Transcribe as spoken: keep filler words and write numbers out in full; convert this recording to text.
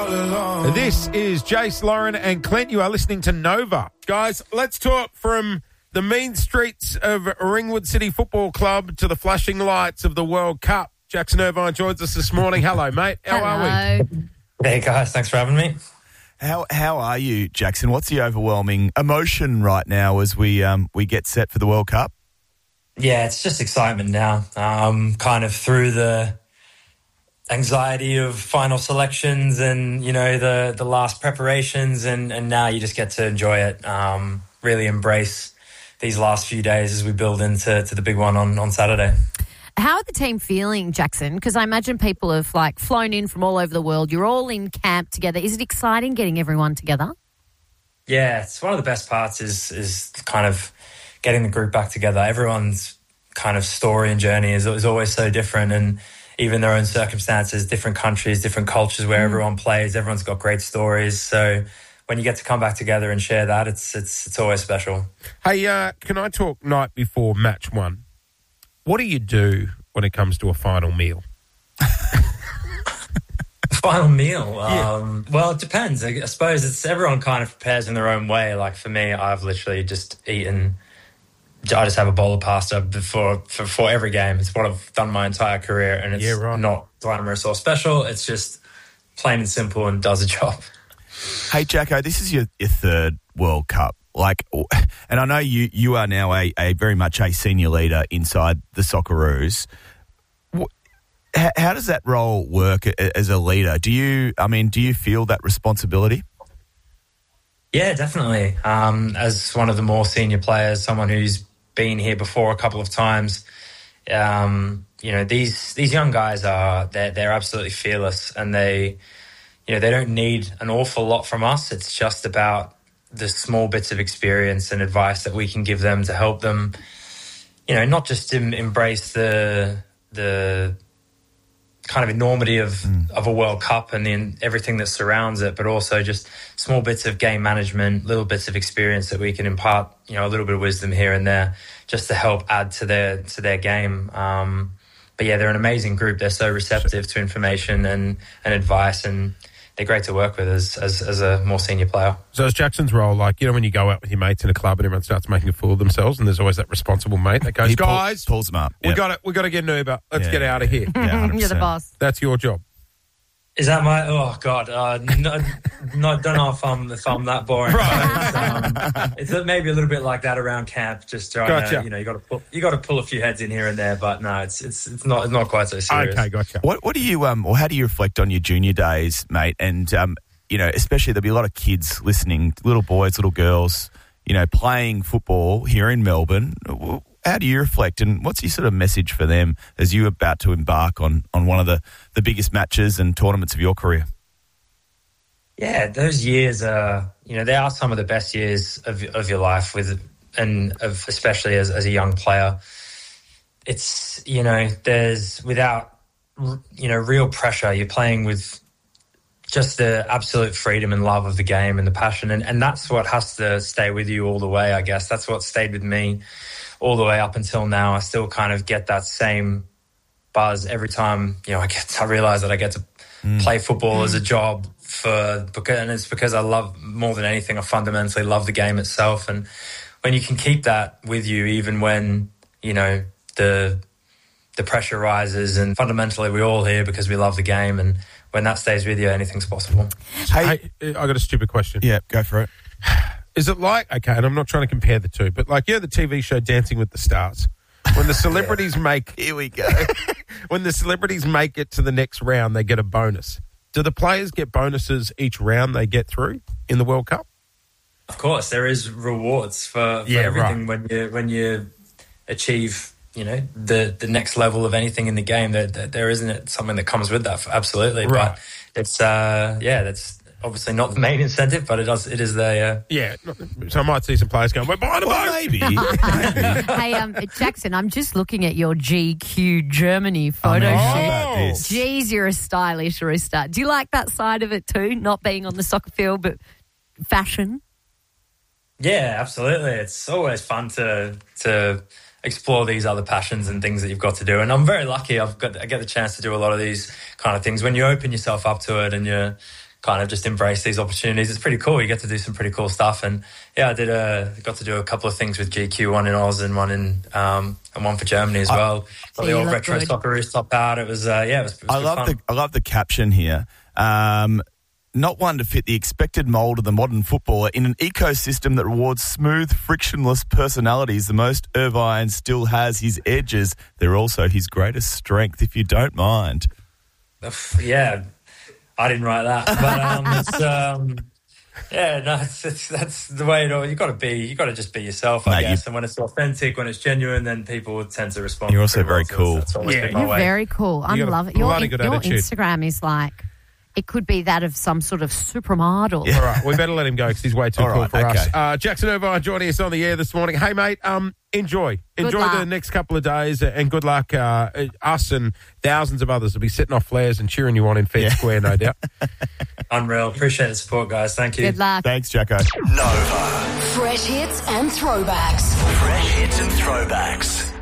This is Jace, Lauren and Clint. You are listening to Nova. Guys, let's talk from the mean streets of Ringwood City Football Club to the flashing lights of the World Cup. Jackson Irvine joins us this morning. Hello, mate. How Hello. are we? Hey, guys. Thanks for having me. How how are you, Jackson? What's the overwhelming emotion right now as we um, we get set for the World Cup? Yeah, it's just excitement now. Um, kind of through the anxiety of final selections and, you know, the, the last preparations, and, and now you just get to enjoy it, um, really embrace these last few days as we build into to the big one on, on Saturday. How are the team feeling, Jackson? Because I imagine people have like flown in from all over the world. You're all in camp together. Is it exciting getting everyone together? Yeah, it's one of the best parts is is kind of getting the group back together. Everyone's kind of story and journey is, is always so different, and even their own circumstances, different countries, different cultures where mm. everyone plays. Everyone's got great stories. So when you get to come back together and share that, it's it's it's always special. Hey, uh, can I talk night before match one? What do you do when it comes to a final meal? Final meal? Yeah. Um, well, it depends. I, I suppose it's everyone kind of prepares in their own way. Like for me, I've literally just eaten, I just have a bowl of pasta before for, for every game. It's what I've done my entire career, and it's yeah, right. not glamorous or special. It's just plain and simple and does a job. Hey, Jacko, this is your, your third World Cup. Like, and I know you, you are now a, a very much a senior leader inside the Socceroos. How, how does that role work as a leader? Do you, I mean, do you feel that responsibility? Yeah, definitely. Um, as one of the more senior players, someone who's been here before a couple of times, um, you know, these these young guys are they're they're absolutely fearless, and they, you know, they don't need an awful lot from us. It's just about the small bits of experience and advice that we can give them to help them, you know, not just to embrace the the kind of enormity of, mm. of a World Cup and then everything that surrounds it, but also just small bits of game management, little bits of experience that we can impart, you know, a little bit of wisdom here and there just to help add to their to their game. Um, but yeah, they're an amazing group. They're so receptive to information and, and advice, and they're great to work with as, as as a more senior player. So is Jackson's role, like, you know, when you go out with your mates in a club and everyone starts making a fool of themselves, and there's always that responsible mate that goes, he pull, guys, pulls them up. we Yep. got to we got to get an Uber. Let's Yeah, get out of here. Yeah, You're the boss. That's your job. Is that my? Oh God, uh, no, no, don't know if I'm if I'm that boring. Right. It's, um, it's maybe a little bit like that around camp. Just trying Gotcha. to, you know, you got to pull, you got to pull a few heads in here and there. But no, it's it's it's not it's not quite so serious. Okay, gotcha. What what do you um or how do you reflect on your junior days, mate? And um, you know, especially there'll be a lot of kids listening, little boys, little girls, you know, playing football here in Melbourne. How do you reflect, and what's your sort of message for them as you're about to embark on, on one of the, the biggest matches and tournaments of your career? Yeah, those years are, you know, they are some of the best years of of your life, with and of especially as, as a young player. It's, you know, there's without, you know, real pressure. You're playing with just the absolute freedom and love of the game and the passion, and, and that's what has to stay with you all the way, I guess. That's what stayed with me all the way up until now. I still kind of get that same buzz every time, you know, I get I realize that I get to mm. play football mm. as a job for, because, and it's because I love, more than anything, I fundamentally love the game itself. And when you can keep that with you, even when, you know, the the pressure rises, and fundamentally we're all here because we love the game, and when that stays with you, anything's possible. Hey, hey I got a stupid question. Yeah, go for it. Is it like, okay, and I'm not trying to compare the two, but like, you know, the T V show Dancing with the Stars, when the celebrities yeah. make, here we go, when the celebrities make it to the next round, they get a bonus. Do the players get bonuses each round they get through in the World Cup? Of course, there is rewards for, for yeah, everything right. when you when you achieve, you know, the the next level of anything in the game. There, there, there isn't something that comes with that, absolutely. Right. But it's uh, yeah, that's obviously not the main incentive, but it does. It is the uh... yeah. So I might see some players going, "We're buying a boat." Well, maybe. Hey, um, Jackson, I'm just looking at your G Q Germany photo oh, shoot. Geez, you're a stylish rooster. Do you like that side of it too? Not being on the soccer field, but fashion. Yeah, absolutely. It's always fun to to explore these other passions and things that you've got to do. And I'm very lucky. I've got I get the chance to do a lot of these kind of things. When you open yourself up to it and you're kind of just embrace these opportunities. It's pretty cool. You get to do some pretty cool stuff. And yeah, I did a, got to do a couple of things with G Q, one in Oz and one in, um, and one for Germany as well. Got the old retro Socceroos top out. It was, uh, yeah, it was, it was I love fun. the, I love the caption here. Um, not one to fit the expected mould of the modern footballer in an ecosystem that rewards smooth, frictionless personalities. The most Irvine still has his edges. They're also his greatest strength, if you don't mind. Yeah. I didn't write that, but um, it's um, yeah, no, it's, it's, that's the way it all. You got to be, you got to just be yourself, I Mate, guess. And when it's authentic, when it's genuine, then people tend to respond. You're also very well, cool. So yeah, you're way. very cool. I love it. Your, your attitude. Instagram is like. It could be that of some sort of supermodel. Yeah. All right, we better let him go because he's way too All cool right, for okay. us. Uh, Jackson Irvine joining us on the air this morning. Hey, mate, um, enjoy. Good enjoy luck. the next couple of days and good luck. Uh, us and thousands of others will be setting off flares and cheering you on in Fair yeah. Square, no doubt. Unreal. Appreciate the support, guys. Thank you. Good luck. Thanks, Jacko. Nova. Fresh hits and throwbacks. Fresh hits and throwbacks.